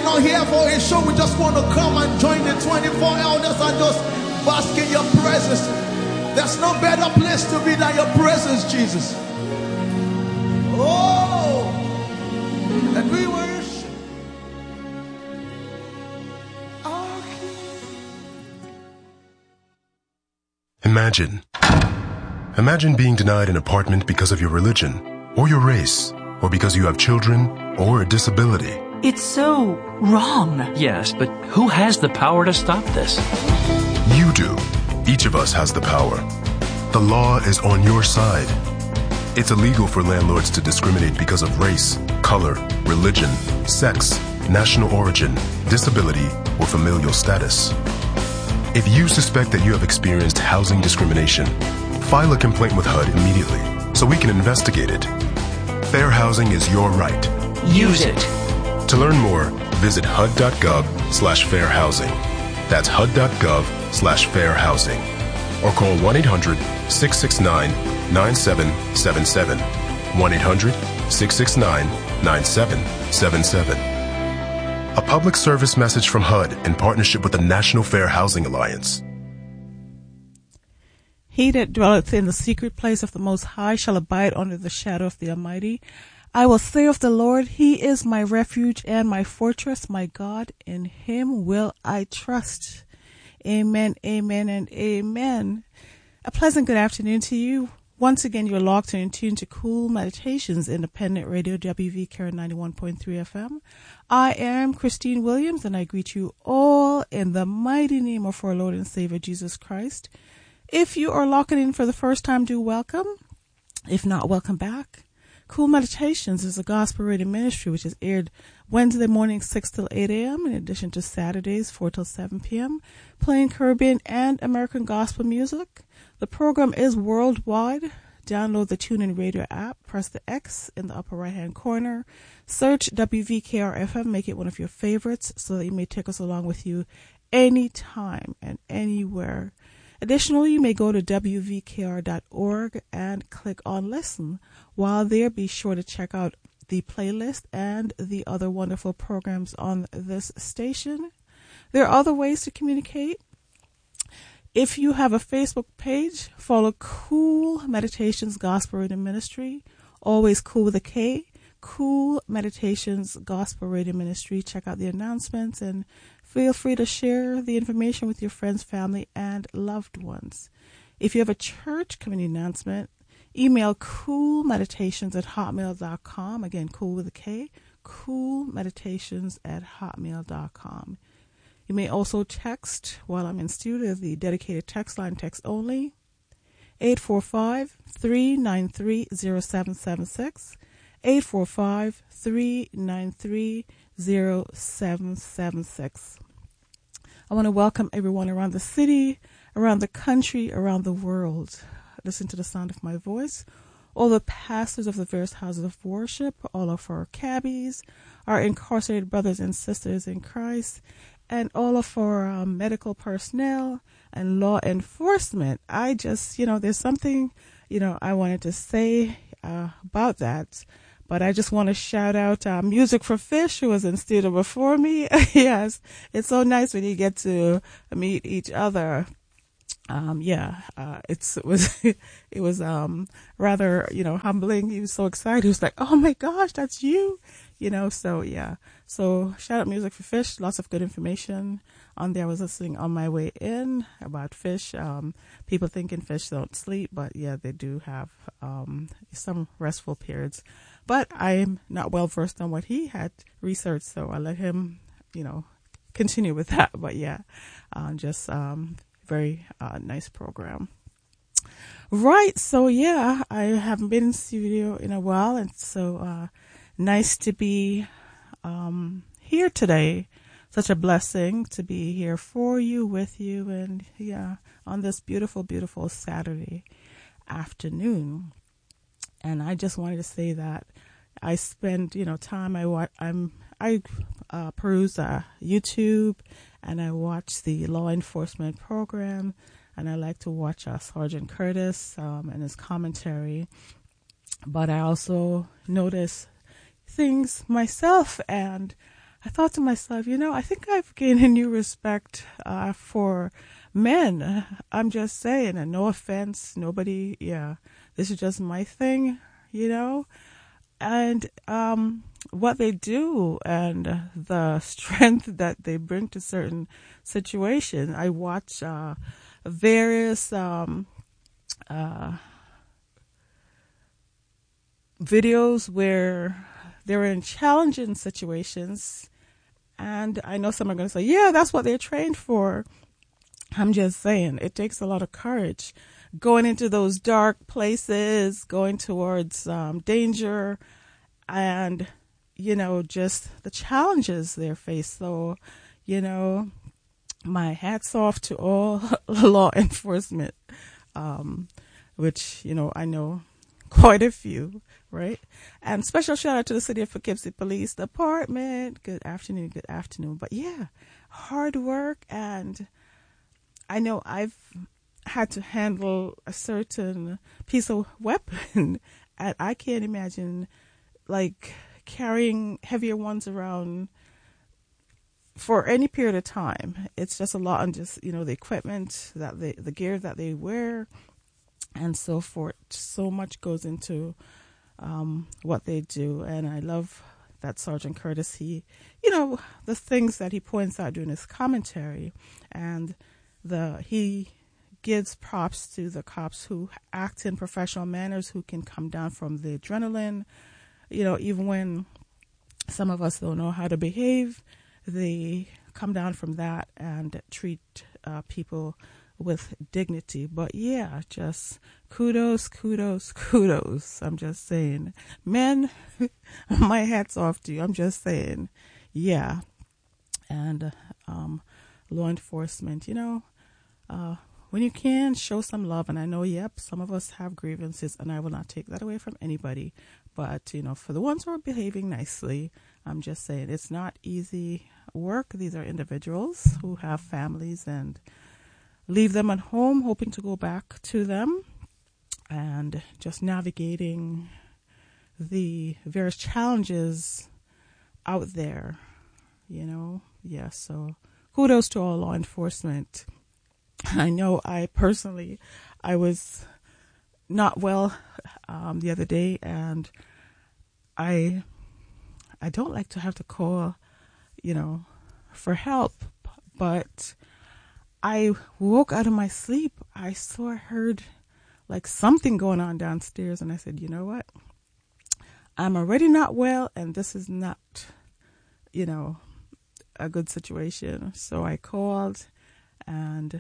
not here for a show. We just want to come and join the 24 elders and just bask in your presence. There's no better place to be than your presence, Jesus. Oh, and we worship our King. Imagine being denied an apartment because of your religion, or your race, or because you have children, or a disability. It's so wrong. Yes, but who has the power to stop this? You do. Each of us has the power. The law is on your side. It's illegal for landlords to discriminate because of race, color, religion, sex, national origin, disability, or familial status. If you suspect that you have experienced housing discrimination, file a complaint with HUD immediately so we can investigate it. Fair housing is your right. Use it. To learn more, visit hud.gov/fairhousing. That's hud.gov/fairhousing. Or call 1-800-669-9777. 1-800-669-9777. A public service message from HUD in partnership with the National Fair Housing Alliance. He that dwelleth in the secret place of the Most High shall abide under the shadow of the Almighty. I will say of the Lord, He is my refuge and my fortress, my God, in Him will I trust. Amen, amen, and amen. A pleasant good afternoon to you. Once again, you're locked and in tune to Cool Meditations, Independent Radio, WVKR 91.3 FM. I am Christine Williams, and I greet you all in the mighty name of our Lord and Savior, Jesus Christ. If you are locking in for the first time, do welcome. If not, welcome back. Cool Meditations is a gospel radio ministry which is aired Wednesday morning 6 till 8 a.m. in addition to Saturdays 4 till 7 p.m. playing Caribbean and American gospel music. The program is worldwide. Download the TuneIn Radio app, press the X in the upper right hand corner, search WVKR FM, make it one of your favorites so that you may take us along with you anytime and anywhere. Additionally, you may go to wvkr.org and click on Listen. While there, be sure to check out the playlist and the other wonderful programs on this station. There are other ways to communicate. If you have a Facebook page, follow Cool Meditations Gospel Radio Ministry. Always cool with a K. Cool Meditations Gospel Radio Ministry. Check out the announcements and feel free to share the information with your friends, family, and loved ones. If you have a church community announcement, email coolmeditations@hotmail.com. Again, cool with a K, coolmeditations@hotmail.com. You may also text while I'm in studio, the dedicated text line, text only, 845-393-0776, 845-393-0776. I want to welcome everyone around the city, around the country, around the world. Listen to the sound of my voice. All the pastors of the various houses of worship, all of our cabbies, our incarcerated brothers and sisters in Christ, and all of our medical personnel and law enforcement. I just, there's something, I wanted to say about that. But I just want to shout out Music for Fish, who was in studio before me. Yes, it's so nice when you get to meet each other. It was rather, humbling. He was so excited. He was like, "Oh my gosh, that's you!" So yeah. So shout out Music for Fish. Lots of good information on there. I was listening on my way in about fish. People thinking fish don't sleep, but yeah, they do have some restful periods. But I'm not well versed on what he had researched, so I let him, continue with that. But yeah, just very nice program. Right, so yeah, I haven't been in studio in a while, and so nice to be here today. Such a blessing to be here for you, with you, and yeah, on this beautiful, beautiful Saturday afternoon. And I just wanted to say that I spend, time. I peruse YouTube, and I watch the law enforcement program, and I like to watch Sergeant Curtis and his commentary. But I also notice things myself, and I thought to myself, I think I've gained a new respect for men. I'm just saying, and no offense, nobody, this is just my thing, and what they do and the strength that they bring to certain situations. I watch various videos where they're in challenging situations, and I know some are going to say, yeah, that's what they're trained for. I'm just saying, it takes a lot of courage going into those dark places, going towards danger, and just the challenges they face. So my hat's off to all law enforcement, which I know quite a few, right? And special shout out to the City of Poughkeepsie Police Department. Good afternoon. But yeah, hard work. And I know I've had to handle a certain piece of weapon, and I can't imagine like carrying heavier ones around for any period of time. It's just a lot on just the equipment that the gear that they wear and so forth. So much goes into what they do, and I love that Sergeant Curtis, he the things that he points out during his commentary, and he gives props to the cops who act in professional manners, who can come down from the adrenaline, even when some of us don't know how to behave, they come down from that and treat people with dignity. But yeah, just kudos. I'm just saying, men, my hat's off to you. I'm just saying, yeah. And law enforcement, when you can, show some love. And I know, some of us have grievances, and I will not take that away from anybody. But, for the ones who are behaving nicely, I'm just saying, it's not easy work. These are individuals who have families and leave them at home, hoping to go back to them, and just navigating the various challenges out there, Yeah, so kudos to all law enforcement. I know I was not well the other day, and I don't like to have to call, for help, but I woke out of my sleep. I heard like something going on downstairs, and I said, you know what? I'm already not well, and this is not, a good situation. So I called, and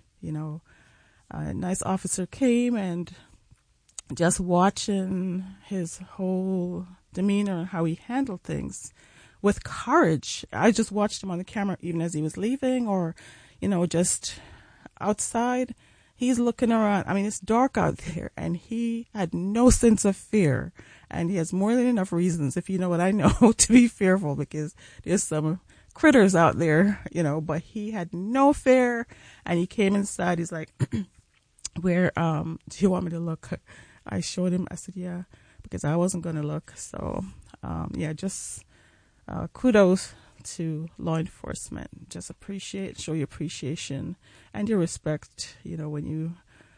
a nice officer came, and just watching his whole demeanor and how he handled things with courage. I just watched him on the camera, even as he was leaving, or, just outside. He's looking around. I mean, it's dark out there, and he had no sense of fear. And he has more than enough reasons, if you know what I know, to be fearful, because there's some critters out there, but he had no fear. And he came inside. He's like, where, do you want me to look? I showed him. I said, yeah, because I wasn't going to look. So, just kudos to law enforcement. Just show your appreciation and your respect, when you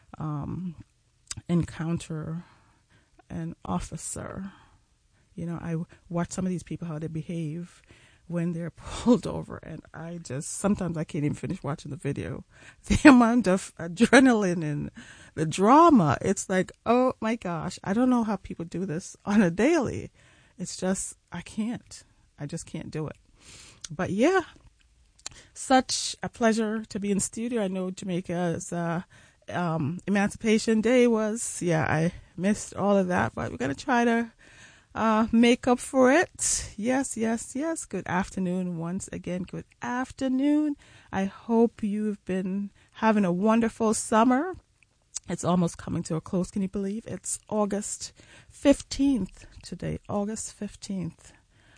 encounter an officer. I watch some of these people, how they behave when they're pulled over, and sometimes I can't even finish watching the video. The amount of adrenaline and the drama, it's like, oh my gosh, I don't know how people do this on a daily. It's just, I just can't do it. But yeah, such a pleasure to be in studio. I know Jamaica's Emancipation Day was, I missed all of that, but we're going to try to make up for it. Yes. Good afternoon once again. Good afternoon. I hope you've been having a wonderful summer. It's almost coming to a close. Can you believe it's August 15th today? August 15th.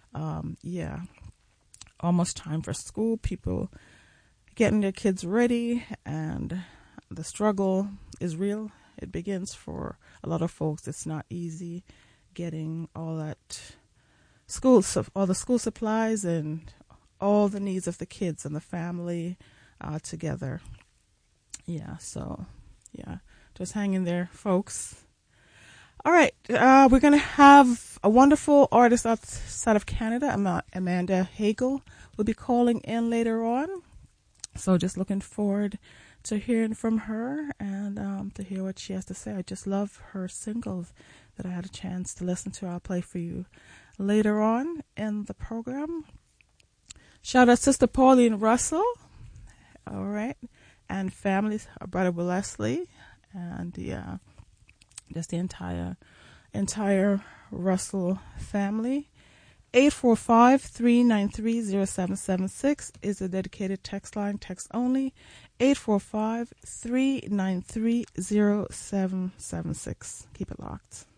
Almost time for school. People getting their kids ready, and the struggle is real. It begins for a lot of folks. It's not easy getting all the school supplies and all the needs of the kids and the family together. Yeah, so, yeah, just hang in there, folks. All right, we're going to have a wonderful artist outside of Canada, Amanda Hagel, will be calling in later on. So just looking forward to hearing from her and to hear what she has to say. I just love her singles that I had a chance to listen to. I'll play for you later on in the program. Shout out Sister Pauline Russell, all right, and family, Brother Leslie, and just the entire Russell family. 845-393-0776 is a dedicated text line, text only. 845-393-0776. Keep it locked.